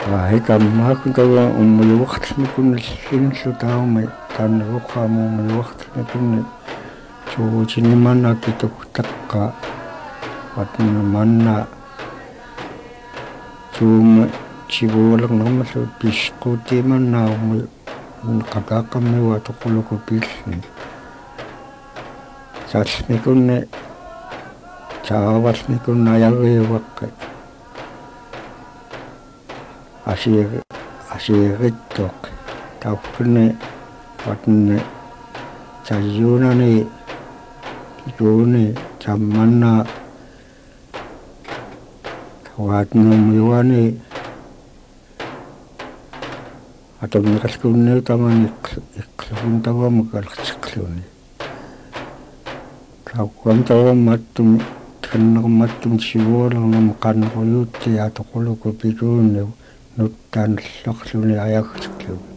Hikam kawa umuyuwaqtnikun inslutaumi tanruqamu umuyuwaqtnikun chuuchinimana kituktakka watnamanna chuuma chivuulernermallu pisqutimanna qaqaqqammiwa tuqulukupiillni saalnikunni taavarnikunna ajariuaqqi asiirittuq taukkunni watni tayyuunani kituuni tammanna waatnummiwani atomniqalkunniutamani iqluguntavamukalqtiqluni taukkuamtavammattum kannermattum sivuulernermu qanneruyuutti atoqulukupikuunni nuttaan llorluni ajagtiqluni